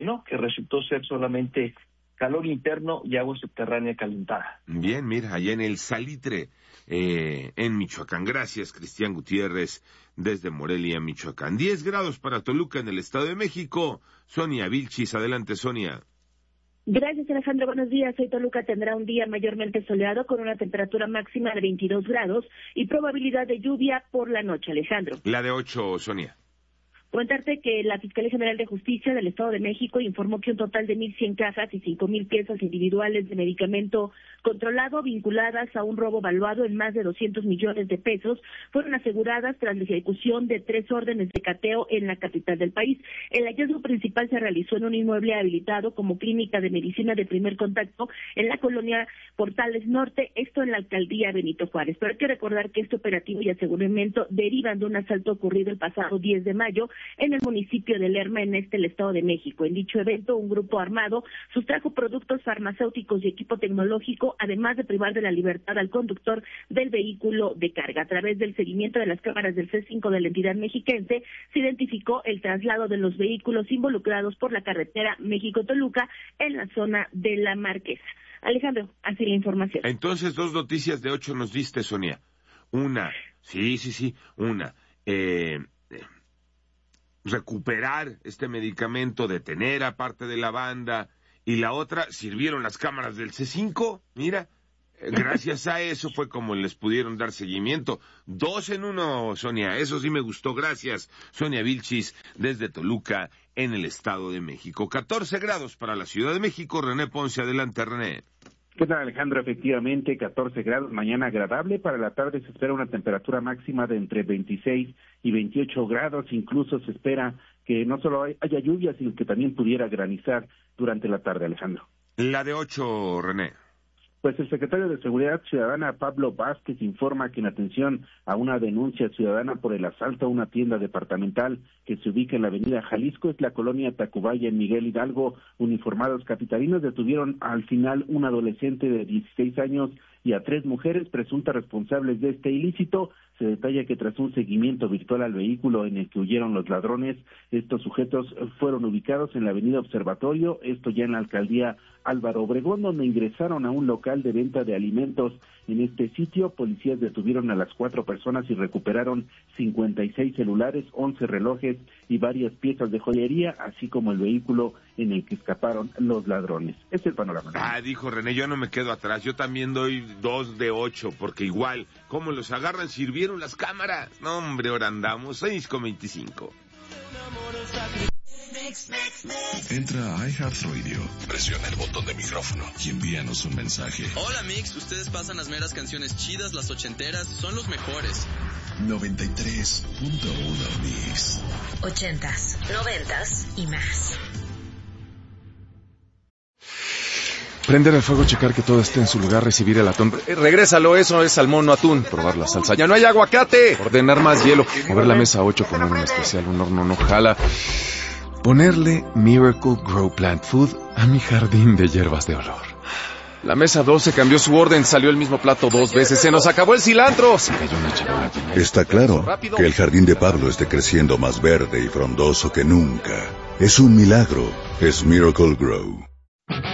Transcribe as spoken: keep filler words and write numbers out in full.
no, que resultó ser solamente calor interno y agua subterránea calentada. Bien, mira, allá en el Salitre, eh, en Michoacán. Gracias, Cristian Gutiérrez, desde Morelia, Michoacán. diez grados para Toluca, en el Estado de México. Sonia Vilchis, adelante, Sonia. Gracias, Alejandro. Buenos días. Hoy Toluca tendrá un día mayormente soleado con una temperatura máxima de veintidós grados y probabilidad de lluvia por la noche, Alejandro. La de ocho, Sonia. Contarte que la Fiscalía General de Justicia del Estado de México informó que un total de mil cien cajas y cinco mil piezas individuales de medicamento controlado vinculadas a un robo valuado en más de doscientos millones de pesos fueron aseguradas tras la ejecución de tres órdenes de cateo en la capital del país. El hallazgo principal se realizó en un inmueble habilitado como clínica de medicina de primer contacto en la colonia Portales Norte, esto en la alcaldía Benito Juárez. Pero hay que recordar que este operativo y aseguramiento derivan de un asalto ocurrido el pasado diez de mayo en el municipio de Lerma, en este el Estado de México. En dicho evento, un grupo armado sustrajo productos farmacéuticos y equipo tecnológico, además de privar de la libertad al conductor del vehículo de carga. A través del seguimiento de las cámaras del C cinco de la entidad mexiquense, se identificó el traslado de los vehículos involucrados por la carretera México-Toluca en la zona de La Marquesa. Alejandro, así la información. Entonces, dos noticias de ocho nos diste, Sonia. Una, sí, sí, sí, una, eh... recuperar este medicamento, detener a parte de la banda, y la otra, sirvieron las cámaras del C cinco, mira, gracias a eso fue como les pudieron dar seguimiento. Dos en uno, Sonia, eso sí me gustó, gracias. Sonia Vilchis, desde Toluca, en el Estado de México. catorce grados para la Ciudad de México. René Ponce, adelante, René. ¿Qué tal, Alejandro? Efectivamente, catorce grados, mañana agradable. Para la tarde se espera una temperatura máxima de entre veintiséis y veintiocho grados. Incluso se espera que no solo haya lluvia, sino que también pudiera granizar durante la tarde, Alejandro. La de ocho, René. Pues el secretario de Seguridad Ciudadana, Pablo Vázquez, informa que en atención a una denuncia ciudadana por el asalto a una tienda departamental que se ubica en la avenida Jalisco, es la colonia Tacubaya, en Miguel Hidalgo, uniformados capitalinos detuvieron al final un adolescente de dieciséis años y a tres mujeres presuntas responsables de este ilícito. Se detalla que tras un seguimiento virtual al vehículo en el que huyeron los ladrones, estos sujetos fueron ubicados en la avenida Observatorio, esto ya en la alcaldía Álvaro Obregón, donde ingresaron a un local de venta de alimentos. En este sitio, policías detuvieron a las cuatro personas y recuperaron cincuenta y seis celulares, once relojes y varias piezas de joyería, así como el vehículo en el que escaparon los ladrones. Este es el panorama. Ah, dijo René, yo no me quedo atrás, yo también doy dos de ocho, porque igual, ¿cómo los agarran? ¿Sirvieron las cámaras? No, hombre, ahora andamos, seis con veinticinco. Entra a iHeartRadio, presiona el botón de micrófono y envíanos un mensaje. Hola Mix, ustedes pasan las meras canciones chidas, las ochenteras, son los mejores. noventa y tres punto uno Mix. Ochentas, noventas y más. Prender el fuego, checar que todo esté en su lugar, recibir el atún. Eh, regrésalo, eso es salmón, no atún. Probar la salsa. ¡Ya no hay aguacate! Ordenar más hielo. Mover la mesa ocho, poner un especial, un horno no jala. Ponerle Miracle Grow Plant Food a mi jardín de hierbas de olor. La mesa doce cambió su orden, salió el mismo plato dos veces. ¡Se nos acabó el cilantro! Se cayó una charola. Está claro que el jardín de Pablo esté creciendo más verde y frondoso que nunca. Es un milagro. Es Miracle Grow.